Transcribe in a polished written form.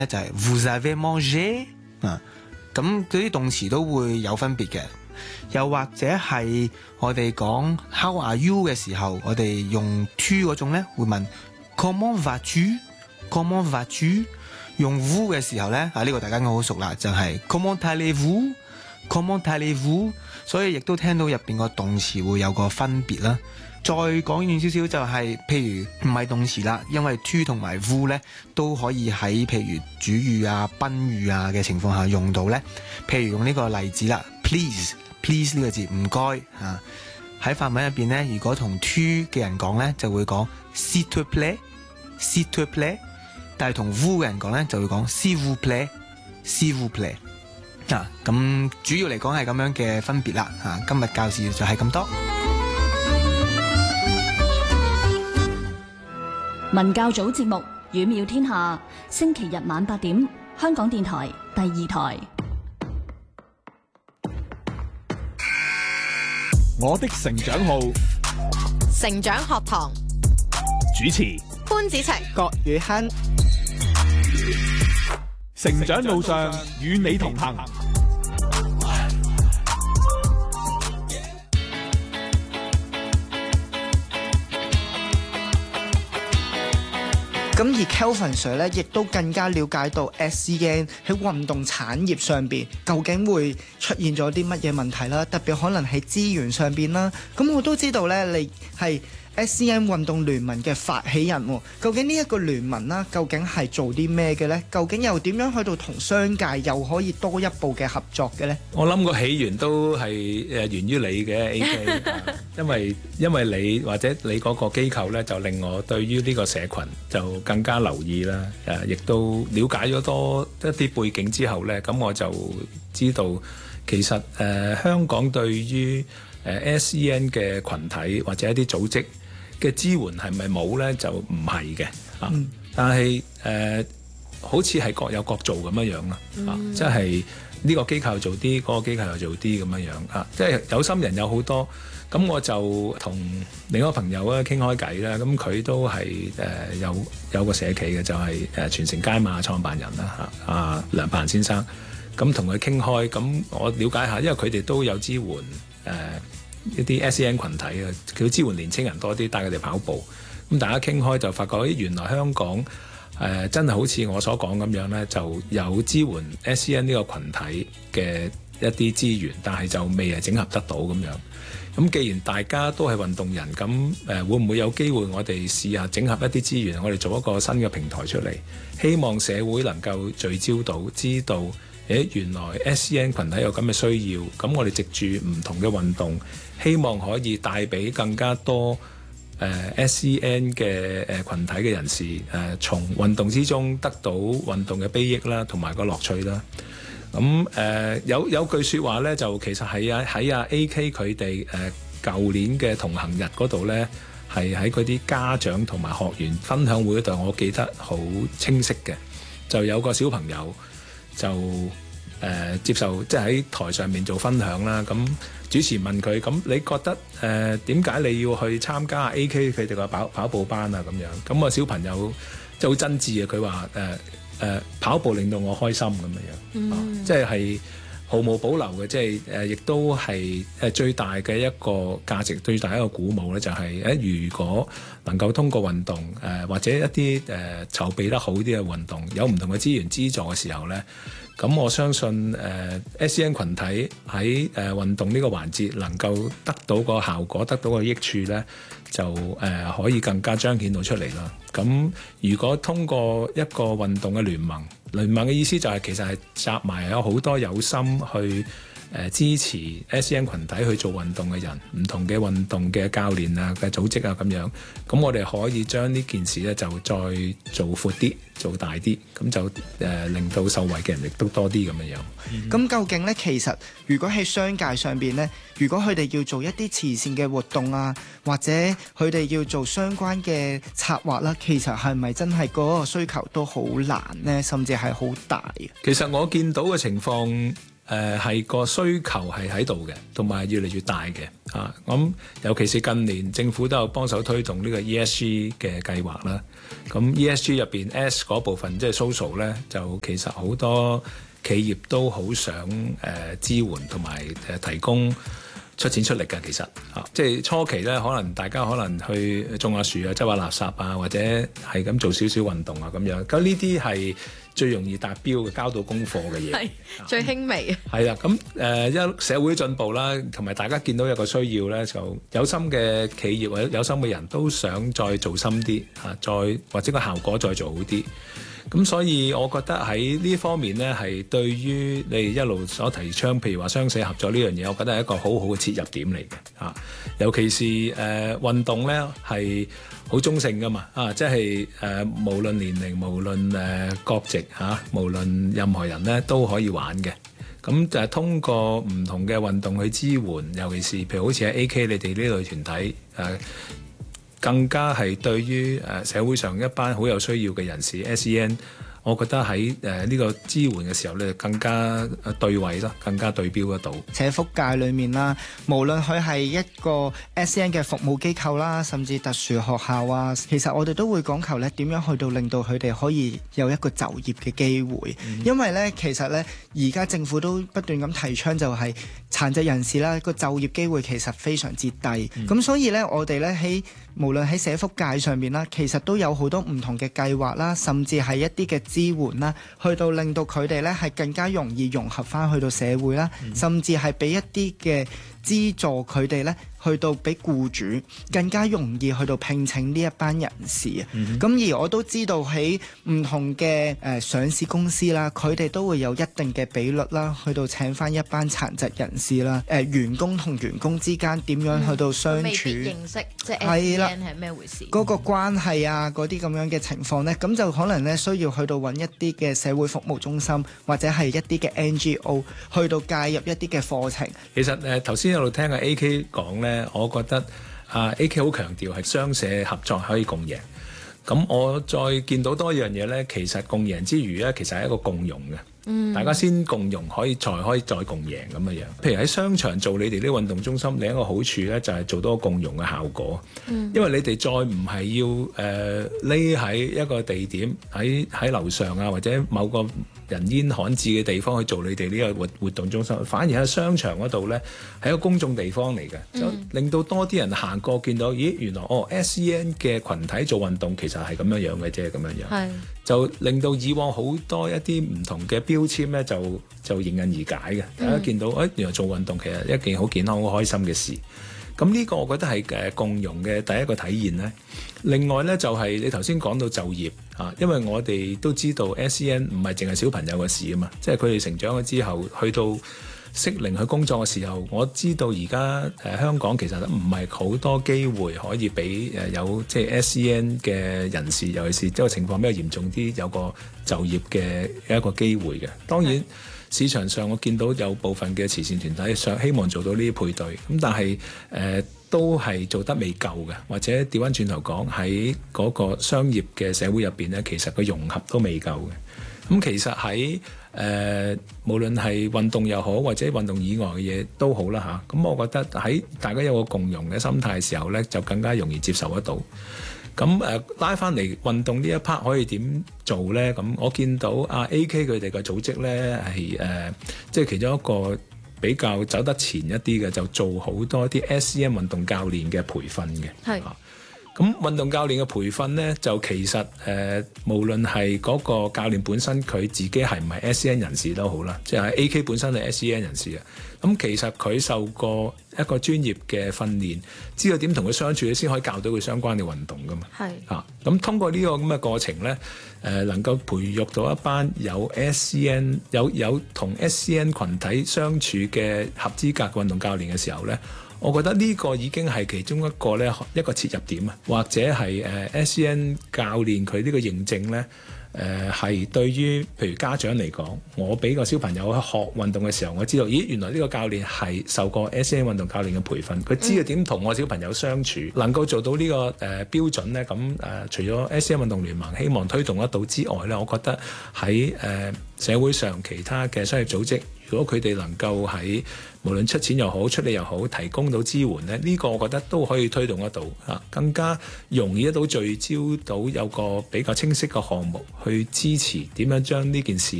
就係 vous avez mangé 啊，咁嗰啲動詞都會有分別嘅。又或者係我哋講 How are you 嘅時候，我哋用 tu 嗰種咧，會問 Comment vas-tu？Comment vas-tu？ 用 vous 嘅時候咧，呢個大家應該好熟啦，就係 Comment allez-vous？Comment allez-vous？ 所以亦都聽到入邊個動詞會有個分別啦。再講遠少少就係，譬如唔係動詞啦，因為 tu 同埋 vous 咧都可以喺譬如主語啊、賓語啊嘅情況下用到咧。譬如用呢個例子啦 ，please 呢個字唔該啊，喺法文入邊咧，如果同 tu 嘅人講咧，就會講 s'il te plaît，s'il te plaît， 但係同 vous 嘅人講咧，就會講 s'il vous plaît，s'il vous plaît。咁主要嚟講係咁樣嘅分別啦。今日教示就係咁多。 文教組節目《語妙天下》，星期日晚8點，香港電台第2台。 我的成長號， 成長學堂主持潘子晴、 郭宇亨。 成長路上與你同行。 咁而 Kelvin Sir 咧，亦都更加了解到 SEN 喺運動產業上邊究竟會出現咗啲乜嘢問題啦，特別可能喺資源上邊啦。咁我都知道咧，你係SEN 運動聯盟嘅發起人喎，究竟呢一個聯盟啦，究竟係做啲咩嘅呢？究竟又點樣去到同商界又可以多一步嘅合作嘅呢？ 我諗個起源都係源於你嘅 AK，因為你或者你嗰個機構呢，就令我對於呢個社群就更加留意啦。亦都了解咗多一啲背景之後呢，咁我就知道其實香港對於SEN 嘅群體或者一啲組織嘅支援係咪冇呢？就唔係嘅。但係好似係各有各做咁樣啦。即係呢個機構做啲，嗰個機構又做啲咁樣即係有心人有好多。咁我就同另一個朋友咧傾開偈啦。咁佢都係有個社企嘅，就係傳承街馬創辦人啦，阿梁柏仁先生。咁同佢傾開，咁我了解下，因為佢哋都有支援一啲 SEN 群體嘅，佢支援年青人多啲，帶佢哋跑步。咁大家傾開就發覺，原來香港真係好似我所講咁樣呢，就有支援 SEN 呢個群體嘅一啲資源，但係就未係整合得到咁樣。咁既然大家都係運動人，咁會唔會有機會我哋試下整合一啲資源，我哋做一個新嘅平台出嚟，希望社會能夠聚焦到，知道原來 SEN 群體有咁嘅需要，咁我哋藉住唔同嘅運動，希望可以帶俾更加多SEN 嘅群體嘅人士從運動之中得到運動嘅裨益啦，同埋個樂趣啦。咁有句説話咧，就其實喺阿 AK 佢哋舊年嘅同行日嗰度咧，係喺嗰啲家長同埋學員分享會嗰度，我記得好清晰嘅，就有個小朋友就接受即係喺台上面做分享啦。咁主持問佢：咁你覺得點解你要去參加 AK 佢哋個跑步班啊？咁樣咁個小朋友即係好真摯啊！佢話跑步令到我開心咁樣，即係毫無保留嘅，即係亦都係最大嘅一個價值，最大一個鼓舞咧，就係如果能夠通過運動或者一啲籌備得好啲嘅運動，有唔同嘅資源資助嘅時候咧，咁我相信SEN 群體喺運動呢個環節能夠得到個效果，得到個益處咧，就可以更加彰顯到出嚟啦。咁如果通過一個運動嘅聯盟嘅意思就係其實係集埋有好多有心去支持 SEN 群體去做運動嘅人，唔同嘅運動嘅教練啊嘅組織啊咁樣，咁我哋可以將呢件事咧就再做闊啲、做大啲，咁就令到受惠嘅人亦都多啲咁樣。 咁究竟呢？其實如果喺商界上邊呢，如果佢哋要做一啲慈善嘅活動啊，或者佢哋要做相關嘅策劃啦，其實係咪真係嗰個需求都好難呢？甚至係好大？ 其實我見到嘅情況係個需求係喺度嘅，同埋越嚟越大嘅啊！咁尤其是近年政府都有幫手推動呢個 ESG 嘅計劃啦。咁 ESG 入邊 S 嗰部分即係 social 咧，就其實好多企業都好想支援同埋提供出錢出力嘅。其實啊，即係初期咧，可能大家可能去種下樹啊、執下垃圾啊，或者係咁做少少運動啊咁樣。咁呢啲係最容易達標嘅，交到功課嘅嘢， 係最輕微。 係啦，咁一社會進步啦，同埋大家見到有個需要咧，就有心嘅企業或者有心嘅人都想再做深啲啊，再或者個效果再做好啲。咁所以我覺得喺呢方面咧，係對於你一路所提倡，譬如話商社合作呢樣嘢，我覺得係一個好好嘅切入點嚟嘅啊。尤其是運動咧係好中性噶嘛啊，即係無論年齡、無論國籍嚇、無論任何人咧都可以玩嘅。咁就係通過唔同嘅運動去支援，尤其是譬如好似喺 AK 你哋呢類團體更加係對於社會上一班好有需要嘅人士 SEN， 我覺得喺呢個支援嘅時候咧，更加對位咯，更加對標得到。 社福界裏面啦，無論佢係一個 SEN 嘅服務機構啦，甚至特殊學校啊，其實我哋都會講求咧點樣去到令到佢哋可以有一個就業嘅機會。因為咧其實咧而家政府都不斷咁提倡就係殘疾人士啦個就業機會其實非常之低。咁所以咧我哋咧喺無論喺社福界上面啦，其實都有好多唔同嘅計劃啦，甚至係一啲嘅支援啦，去到令到佢哋咧係更加容易融合翻去到社會啦，甚至係俾一啲嘅資助佢哋咧，去到俾僱主更加容易去到聘請呢一班人士啊。咁而我都知道喺唔同嘅上市公司啦，佢哋都會有一定嘅比率啦，去到請翻一班殘疾人士啦。員工同員工之間點樣去到相處？ 未必認識即係 SEN 係咩回事？ 嗰個關係啊，嗰啲咁樣嘅情況呢，咁就可能咧需要去到揾一啲嘅社會服務中心或者係一啲嘅 NGO 去到介入一啲嘅課程。 其實頭先一路聽阿 AK 講咧，我覺得AK 好強調係商社合作可以共贏。咁我再見到多一樣嘢咧，其實共贏之餘咧，其實係一個共融嘅。大家先共融，才可以再共贏咁嘅樣。譬如喺商場做你哋啲運動中心，另一個好處咧就係做到個共融嘅效果。因為你哋再唔係要匿喺一個地點喺樓上啊，或者某個人煙罕至嘅地方去做你哋呢個活動中心，反而喺商場嗰度咧係一個公眾地方嚟嘅，就令到多啲人行過見到，咦，原來SEN 嘅群體做運動其實係咁樣樣嘅啫，咁樣樣。就令到以往好多一啲唔同嘅標籤咧，就迎刃而解嘅。大家見到原來做運動其實一件好健康、好開心嘅事。咁呢個我覺得係共融嘅第一個體現咧。另外咧就係你頭先講到就業啊，因為我哋都知道 SEN 唔係淨係小朋友嘅事啊嘛，即係佢哋成長咗之後去到適齡去工作嘅時候，我知道而家香港其實唔係好多機會可以俾有即係 SEN 嘅人士，尤其是即係情況比較嚴重啲，有個就業嘅一個機會嘅。當然市場上我見到有部分嘅慈善團體想希望做到呢啲配對，咁但係都係做得未夠嘅，或者調翻轉頭講喺嗰個商業嘅社會入邊咧，其實個融合都未夠嘅。咁其實喺無論係運動又好，或者運動以外嘅嘢都好啦嚇。咁我覺得喺大家有個共融嘅心態嘅時候咧，就更加容易接受得到。咁拉翻嚟運動呢一 part 可以點做咧？咁我見到AK 佢哋嘅組織咧係即係其中一個比較走得前一啲嘅，就做好多啲 SEN 運動教練嘅培訓嘅。係。咁運動教練嘅培訓咧，就其實無論係嗰個教練本身佢自己係唔係 SEN 人士都好啦，即係 AK 本身係 SEN 人士嘅。咁其實佢受過一個專業嘅訓練，知道點同佢相處，先可以教到佢相關嘅運動噶嘛。係咁通過呢個咁嘅過程咧，能夠培育到一班有 SEN 有同 SEN 群體相處嘅合資格運動教練嘅時候咧，我覺得呢個已經係其中一個咧一個切入點啊，或者係SEN 教練佢呢個認證咧，係對於譬如家長嚟講，我俾個小朋友學運動嘅時候，我知道，咦，原來呢個教練係受過 SEN 運動教練嘅培訓，佢知道點同我小朋友相處，能夠做到呢個標準咧。咁除咗 SEN 運動聯盟希望推動得到之外咧，我覺得喺社會上其他嘅商業組織，如果佢哋能夠喺無論出錢又好、出力又好，提供到支援咧，呢個我覺得都可以推動得到更加容易得到聚焦到有個比較清晰嘅項目去支持點樣將呢件事